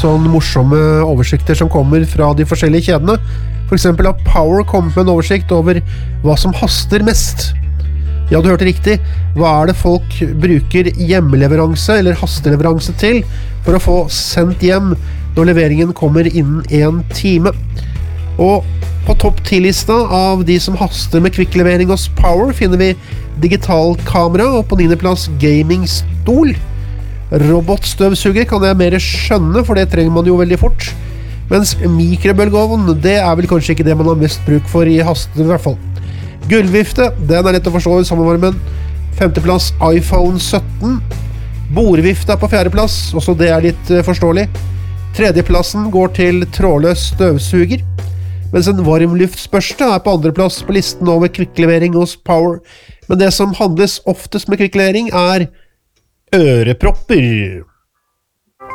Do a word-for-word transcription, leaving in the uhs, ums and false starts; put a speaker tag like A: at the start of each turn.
A: sånne morsomme oversikter som kommer fra de forskjellige kjedene. For eksempel har Power kommet med en oversikt over hva som haster mest. Ja, du hørte riktig. Hva er det folk bruker hjemmeleveranse eller hasteleveranse til for å få sendt hjem når leveringen kommer innen en time? Og på topp ti-lista av de som haster med kvikklevering hos Power finner vi digitalkamera, og på niende plass gamingstol. Robotstøvsuger kan jeg mer skjønne, for det trenger man jo veldig fort. Mens mikrobølgeovn, det er vel kanskje ikke det man har mest bruk for i hasten i hvert fall. Gulvvifte, den er lett å forstå i sammenvarmen. Femteplass iPhone sytten. Bordvifte er på fjerdeplass, også det er litt forståelig. Tredjeplassen går til trådløs støvsuger, mens en varmluftspørste er på andreplass på listen over kvikklevering hos Power. Men det som handles oftest med kvikklevering er ørepropper.